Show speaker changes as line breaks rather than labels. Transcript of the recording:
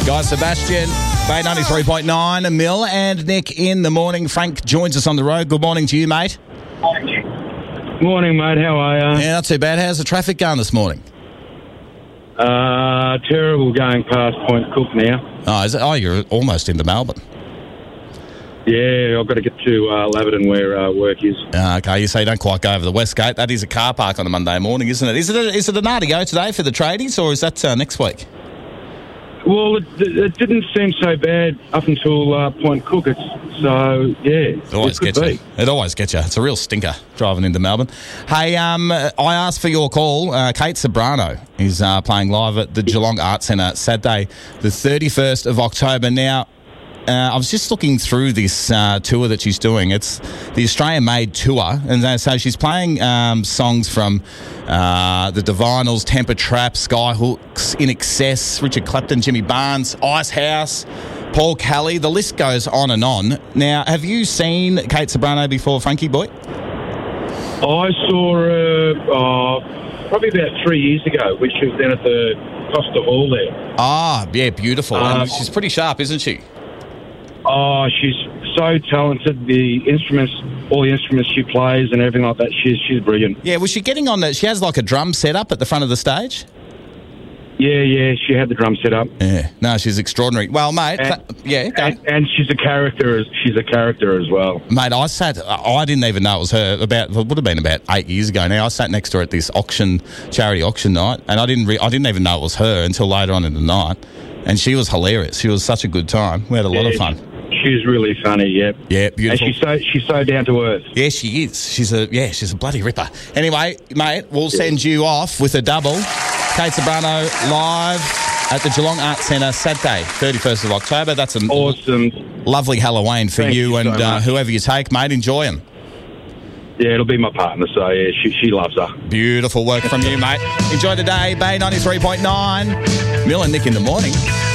Guy Sebastian, Bay 93.9, Mill and Nick in the morning. Frank joins us on the road. Good morning to you, mate.
Morning, mate. How are you?
Yeah, not too bad. How's the traffic going this morning?
Terrible going past Point Cook now.
Oh, is it? Oh, you're almost into Melbourne.
Yeah, I've got to get to Laverton where work is.
Okay, you say you don't quite go over the West Gate. That is a car park on a Monday morning, isn't it? Is it an hour to go today for the tradies, or is that next week?
Well, it didn't seem so bad up until Point Cook.
It always gets you. It always gets you. It's a real stinker driving into Melbourne. Hey, I asked for your call. Kate Ceberano is playing live at the Geelong Arts Centre Saturday, the 31st of October. Now, I was just looking through this tour that she's doing. It's the Australian-made tour, and so she's playing songs from the Divinals, Temper Trap, Skyhooks, In Excess, Richard Clapton, Jimmy Barnes, Icehouse, Paul Kelly. The list goes on and on. Now, have you seen Kate Ceberano before, Frankie boy?
I saw her probably about 3 years ago, which was then at the Costa Hall there.
Ah, yeah, beautiful. And she's pretty sharp, isn't she?
Oh, she's so talented. All the instruments she plays and everything like that, she's brilliant.
Yeah, was she getting on that? She has like a drum set up at the front of the stage?
Yeah, she had the drum set up.
Yeah, no, she's extraordinary. Well, mate,
and she's a character. She's a character as well,
mate. I didn't even know it was her. It would have been about 8 years ago now. I sat next to her at this charity auction night, and I didn't even know it was her until later on in the night. And she was hilarious. She was such a good time. We had a lot of fun.
She's really funny, yep.
Yeah, beautiful.
And she's so down to earth.
Yeah, she is. She's a bloody ripper. Anyway, mate, we'll send you off with a double. Kate Ceberano live at the Geelong Arts Centre Saturday, 31st of October. That's an
awesome,
lovely Halloween for you and whoever you take, mate. Enjoy them.
Yeah, it'll be my partner, so yeah, she loves her.
Beautiful work from you, mate. Enjoy the day, Bay 93.9. Mill and Nick in the morning.